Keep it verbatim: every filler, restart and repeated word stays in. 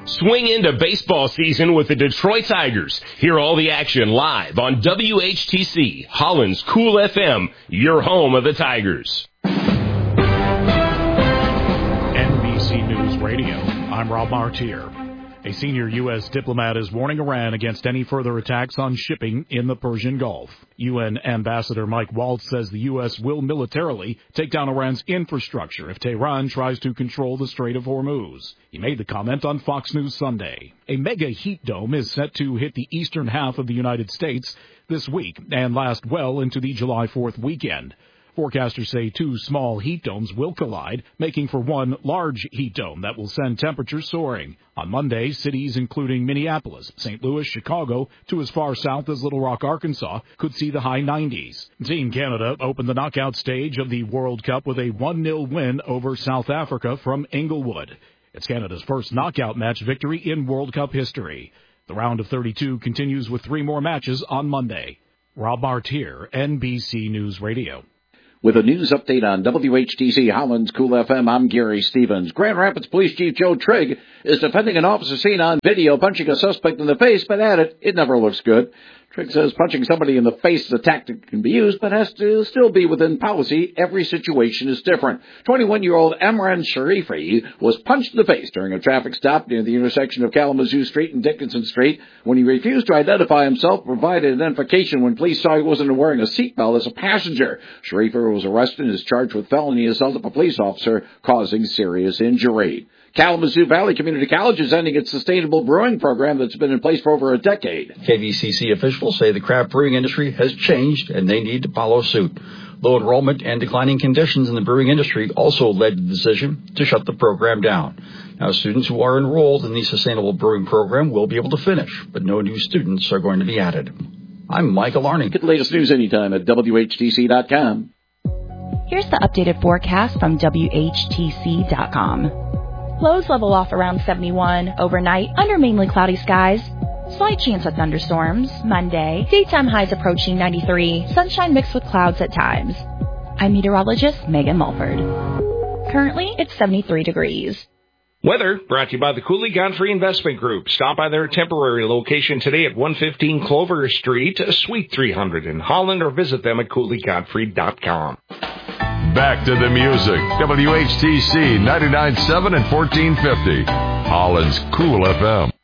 Swing into baseball season with the Detroit Tigers. Hear all the action live on W H T C, Holland's Cool F M, your home of the Tigers. N B C News Radio, I'm Rob Martier. A senior U S diplomat is warning Iran against any further attacks on shipping in the Persian Gulf. U N Ambassador Mike Waltz says the U S will militarily take down Iran's infrastructure if Tehran tries to control the Strait of Hormuz. He made the comment on Fox News Sunday. A mega heat dome is set to hit the eastern half of the United States this week and last well into the July fourth weekend. Forecasters say two small heat domes will collide, making for one large heat dome that will send temperatures soaring. On Monday, cities including Minneapolis, Saint Louis, Chicago, to as far south as Little Rock, Arkansas, could see the high nineties. Team Canada opened the knockout stage of the World Cup with a one nil win over South Africa from Inglewood. It's Canada's first knockout match victory in World Cup history. The round of thirty-two continues with three more matches on Monday. Rob Martier, N B C News Radio. With a news update on W H T C Holland's Cool F M, I'm Gary Stevens. Grand Rapids Police Chief Joe Trigg is defending an officer seen on video punching a suspect in the face, but at it, it never looks good. Trigg says punching somebody in the face is a tactic that can be used, but has to still be within policy. Every situation is different. twenty-one-year-old Amran Sharifi was punched in the face during a traffic stop near the intersection of Kalamazoo Street and Dickinson Street when he refused to identify himself, provided identification when police saw he wasn't wearing a seatbelt as a passenger. Sharifi was arrested and is charged with felony assault of a police officer causing serious injury. Kalamazoo Valley Community College is ending its sustainable brewing program that's been in place for over a decade. K V C C officials say the craft brewing industry has changed and they need to follow suit. Low enrollment and declining conditions in the brewing industry also led to the decision to shut the program down. Now, students who are enrolled in the sustainable brewing program will be able to finish, but no new students are going to be added. I'm Michael Arning. Get the latest news anytime at W H T C dot com. Here's the updated forecast from W H T C dot com. Lows level off around seventy-one. Overnight, under mainly cloudy skies. Slight chance of thunderstorms. Monday, daytime highs approaching ninety-three. Sunshine mixed with clouds at times. I'm meteorologist Megan Mulford. Currently, it's seventy-three degrees. Weather brought to you by the Cooley Godfrey Investment Group. Stop by their temporary location today at one fifteen Clover Street, Suite three hundred in Holland, or visit them at cooley godfrey dot com. Back to the music. W H T C ninety-nine point seven and fourteen fifty. Holland's Cool F M.